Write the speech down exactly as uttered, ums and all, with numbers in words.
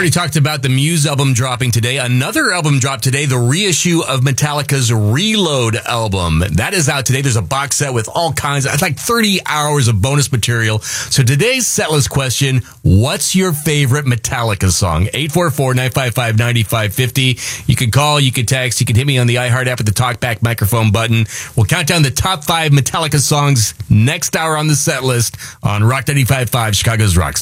already talked about the Muse album dropping today. Another album dropped today, the reissue of Metallica's Reload album. That is out today. There's a box set with all kinds of, it's like thirty hours of bonus material. So today's setlist question, what's your favorite Metallica song? eight four four, nine five five, nine five five zero. You can call, you can text, you can hit me on the iHeart app at the TalkBack microphone button. We'll count down the top five Metallica songs next hour on the set list on Rock ninety-five point five, Chicago's Rocks.